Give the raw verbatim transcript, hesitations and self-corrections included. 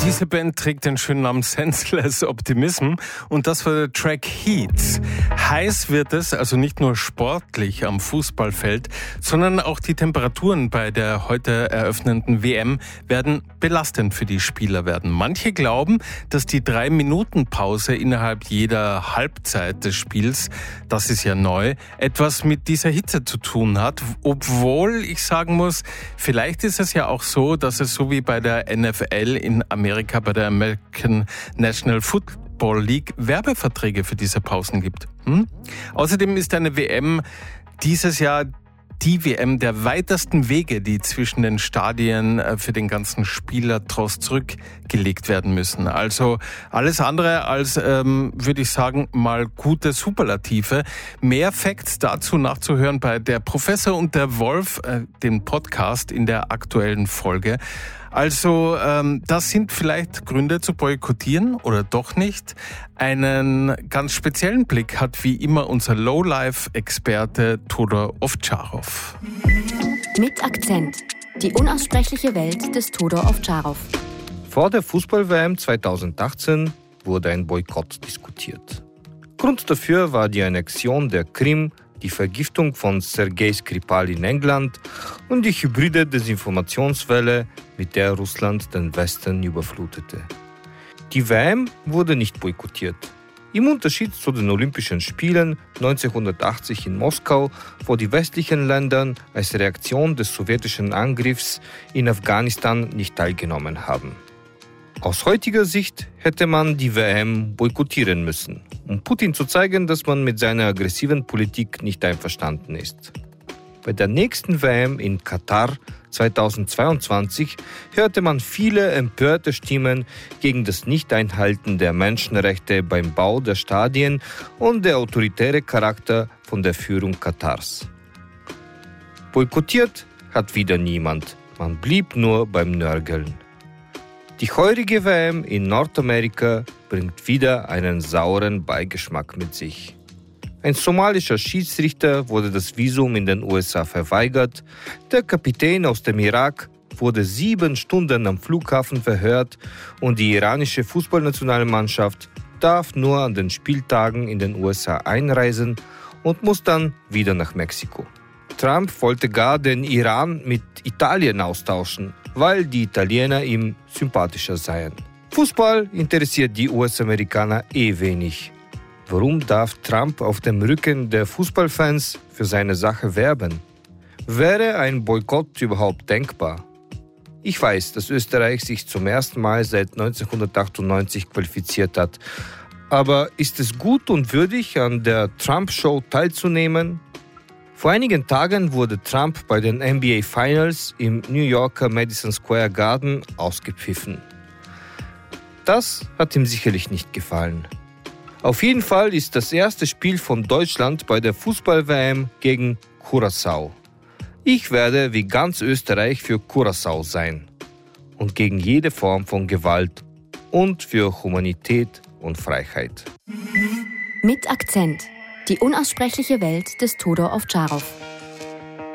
Diese Band trägt den schönen Namen Senseless Optimism und das war der Track Heat. Heiß wird es, also nicht nur sportlich am Fußballfeld, sondern auch die Temperaturen bei der heute eröffnenden W M werden belastend für die Spieler werden. Manche glauben, dass die drei Minuten Pause innerhalb jeder Halbzeit des Spiels, das ist ja neu, etwas mit dieser Hitze zu tun hat, obwohl ich sagen muss, vielleicht ist es ja auch so, dass es so wie bei der N F L in Amerika bei der American National Football League Werbeverträge für diese Pausen gibt. Hm? Außerdem ist eine W M dieses Jahr die W M der weitesten Wege, die zwischen den Stadien für den ganzen Spielertross zurückgelegt werden müssen. Also alles andere als, ähm, würde ich sagen, mal gute Superlative. Mehr Facts dazu nachzuhören bei Der Professor und der Wolf, äh, dem Podcast in der aktuellen Folge. Also ähm, das sind vielleicht Gründe zu boykottieren oder doch nicht. Einen ganz speziellen Blick hat wie immer unser Lowlife-Experte Todor Ovtcharov. Mit Akzent. Die unaussprechliche Welt des Todor Ovtcharov. Vor der Fußball-W M zweitausendachtzehn wurde ein Boykott diskutiert. Grund dafür war die Annexion der Krim, die Vergiftung von Sergei Skripal in England und die hybride Desinformationswelle, mit der Russland den Westen überflutete. Die W M wurde nicht boykottiert. Im Unterschied zu den Olympischen Spielen neunzehnhundertachtzig in Moskau, wo die westlichen Länder als Reaktion des sowjetischen Angriffs in Afghanistan nicht teilgenommen haben. Aus heutiger Sicht hätte man die W M boykottieren müssen, um Putin zu zeigen, dass man mit seiner aggressiven Politik nicht einverstanden ist. Bei der nächsten W M in Katar zweitausendzweiundzwanzig hörte man viele empörte Stimmen gegen das Nichteinhalten der Menschenrechte beim Bau der Stadien und der autoritäre Charakter von der Führung Katars. Boykottiert hat wieder niemand, man blieb nur beim Nörgeln. Die heurige W M in Nordamerika bringt wieder einen sauren Beigeschmack mit sich. Ein somalischer Schiedsrichter wurde das Visum in den U S A verweigert, der Kapitän aus dem Irak wurde sieben Stunden am Flughafen verhört und die iranische Fußballnationalmannschaft darf nur an den Spieltagen in den U S A einreisen und muss dann wieder nach Mexiko. Trump wollte gar den Iran mit Italien austauschen, weil die Italiener ihm sympathischer seien. Fußball interessiert die U S-Amerikaner eh wenig. Warum darf Trump auf dem Rücken der Fußballfans für seine Sache werben? Wäre ein Boykott überhaupt denkbar? Ich weiß, dass Österreich sich zum ersten Mal seit neunzehnhundertachtundneunzig qualifiziert hat. Aber ist es gut und würdig, an der Trump-Show teilzunehmen? Vor einigen Tagen wurde Trump bei den N B A Finals im New Yorker Madison Square Garden ausgepfiffen. Das hat ihm sicherlich nicht gefallen. Auf jeden Fall ist das erste Spiel von Deutschland bei der Fußball-W M gegen Curaçao. Ich werde wie ganz Österreich für Curaçao sein und gegen jede Form von Gewalt und für Humanität und Freiheit. Mit Akzent. Die unaussprechliche Welt des Todor Ovtcharov.